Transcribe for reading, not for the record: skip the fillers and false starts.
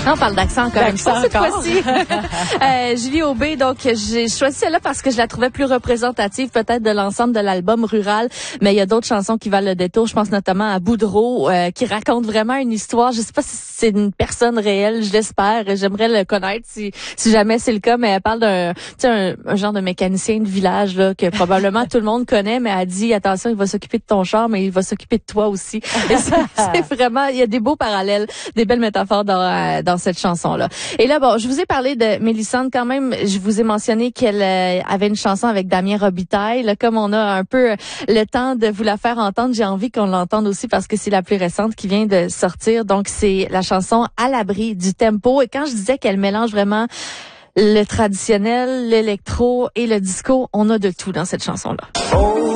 On parle d'accent quand même pas cette encore. fois-ci. Julie Aubé, donc j'ai choisi celle-là parce que je la trouvais plus représentative peut-être de l'ensemble de l'album Rural, mais il y a d'autres chansons qui valent le détour. Je pense notamment à Boudreau, qui raconte vraiment une histoire. Je sais pas si c'est une personne réelle, je l'espère. J'aimerais le connaître si jamais c'est le cas, mais elle parle un genre de mécanicien de village là que probablement tout le monde connaît, mais elle dit attention, il va s'occuper de ton char, mais il va s'occuper de toi aussi. Et c'est vraiment, il y a des beaux parallèles, des belles métaphores dans cette chanson-là. Et là, bon, je vous ai parlé de Mélissande quand même. Je vous ai mentionné qu'elle avait une chanson avec Damien Robitaille. Là, comme on a un peu le temps de vous la faire entendre, j'ai envie qu'on l'entende aussi parce que c'est la plus récente qui vient de sortir. Donc, c'est la chanson À l'abri du tempo. Et quand je disais qu'elle mélange vraiment le traditionnel, l'électro et le disco, on a de tout dans cette chanson-là.